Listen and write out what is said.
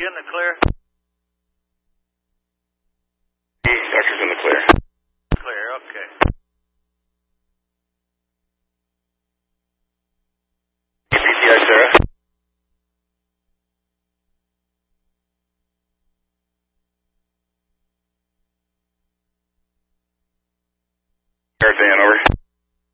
in the clear? Doctor's in the clear. Clear, okay. PTI, Sarah. Dan, over.